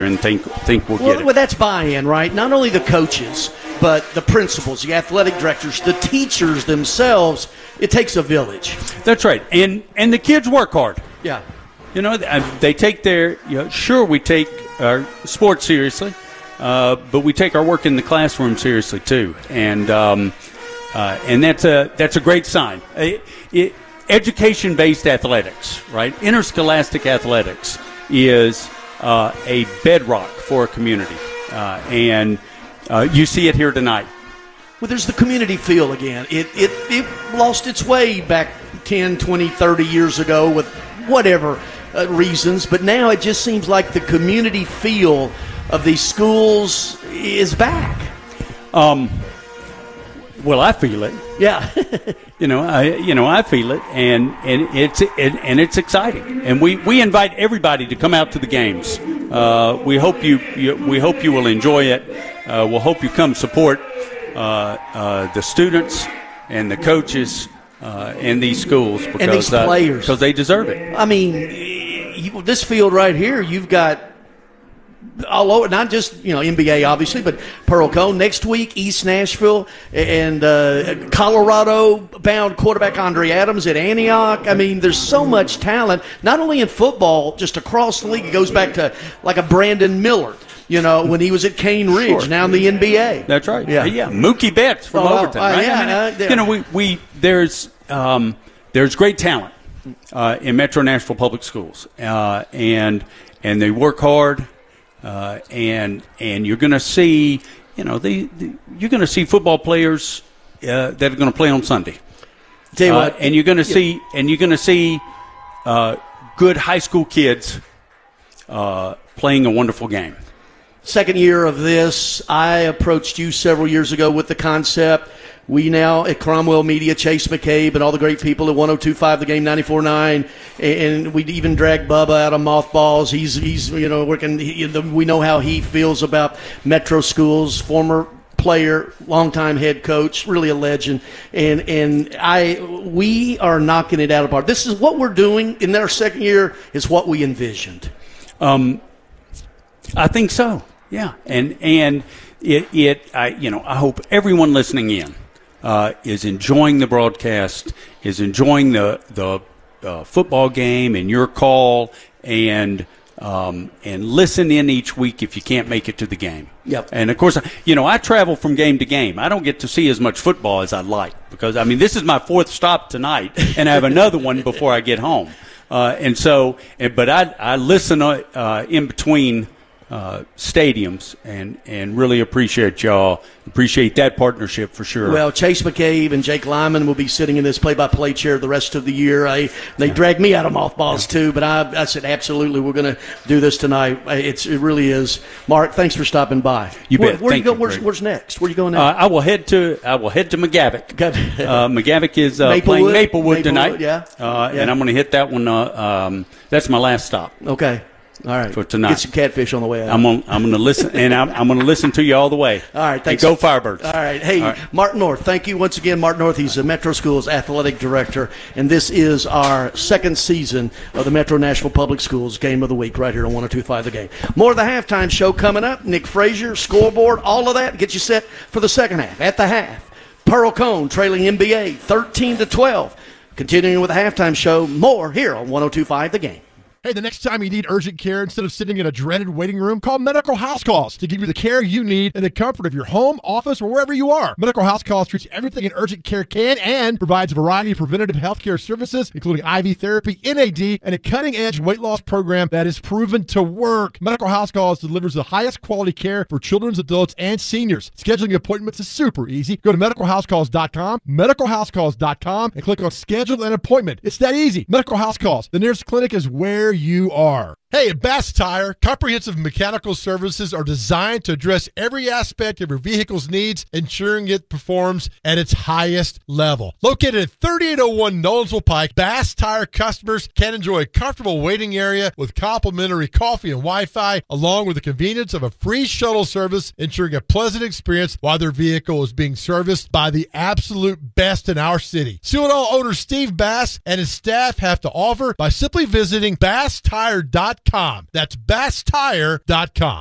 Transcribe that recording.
and think we'll get it. Well, that's buy-in, right? Not only the coaches, but the principals, the athletic directors, the teachers themselves. It takes a village. That's right. And the kids work hard. Yeah. They take their, sure, we take our sports seriously, but we take our work in the classroom seriously too. And that's a great sign. Education-based athletics, right? Interscholastic athletics is a bedrock for a community. And you see it here tonight. Well, there's the community feel again. It lost its way back 10, 20, 30 years ago with whatever reasons, but now it just seems like the community feel of these schools is back. Well, I feel it. Yeah. I feel it, and it's exciting, and we invite everybody to come out to the games. We hope you will enjoy it. We'll hope you come support the students and the coaches and these schools because, and these players, because they deserve it. I mean, this field right here, you've got all over, not just NBA obviously, but Pearl Cone next week, East Nashville, and Colorado-bound quarterback Andre Adams at Antioch. I mean, there's so much talent, not only in football, just across the league. It goes back to like a Brandon Miller. When he was at Cane Ridge, now in the NBA. That's right. Yeah. Mookie Betts from Overton. Right? There's great talent in Metro Nashville Public Schools, and they work hard, and you're going to see, you're going to see football players that are going to play on Sunday. Tell you what, and you're going to see good high school kids playing a wonderful game. Second year of this, I approached you several years ago with the concept. We now at Cromwell Media, Chase McCabe, and all the great people at 102.5 The Game, 94.9, and we even dragged Bubba out of mothballs. He's working. We know how he feels about Metro schools. Former player, longtime head coach, really a legend, and we are knocking it out of the park. This is what we're doing in our second year. Is what we envisioned. I think so. Yeah, and I hope everyone listening in is enjoying the broadcast, is enjoying the football game and your call, and listen in each week if you can't make it to the game. Yep. And of course, I travel from game to game. I don't get to see as much football as I'd like because this is my fourth stop tonight, and I have another one before I get home. But I listen in between stadiums and really appreciate y'all. Appreciate that partnership for sure. Well, Chase McCabe and Jake Lyman will be sitting in this play-by-play chair the rest of the year. They dragged me out of mothballs too, but I said absolutely we're going to do this tonight. It really is. Mark, thanks for stopping by. You bet. Where you go? Where's next? Where are you going next? I will head to McGavock. McGavock is playing Maplewood tonight. Yeah. And I'm going to hit that one. That's my last stop. Okay. All right. For tonight. Get some catfish on the way out. I'm going to listen, and I'm going to listen to you all the way. All right. Thanks. And go Firebirds. All right. Hey, Mark North, thank you once again. Mark North, he's the Metro Schools Athletic Director, and this is our second season of the Metro Nashville Public Schools Game of the Week right here on 102.5 The Game. More of the halftime show coming up. Nick Frazier, scoreboard, all of that. Get you set for the second half. At the half, Pearl Cone trailing NBA 13-12. Continuing with the halftime show, more here on 102.5 The Game. Hey, the next time you need urgent care, instead of sitting in a dreaded waiting room, call Medical House Calls to give you the care you need in the comfort of your home, office, or wherever you are. Medical House Calls treats everything an urgent care can and provides a variety of preventative healthcare services, including IV therapy, NAD, and a cutting-edge weight loss program that is proven to work. Medical House Calls delivers the highest quality care for children, adults, and seniors. Scheduling appointments is super easy. Go to medicalhousecalls.com, medicalhousecalls.com, and click on Schedule an Appointment. It's that easy. Medical House Calls. The nearest clinic is where you are. Hey, at Bass Tire, comprehensive mechanical services are designed to address every aspect of your vehicle's needs, ensuring it performs at its highest level. Located at 3801 Nolensville Pike, Bass Tire customers can enjoy a comfortable waiting area with complimentary coffee and Wi-Fi, along with the convenience of a free shuttle service, ensuring a pleasant experience while their vehicle is being serviced by the absolute best in our city. See what all owner Steve Bass and his staff have to offer by simply visiting Bass BassTire.com. That's BassTire.com.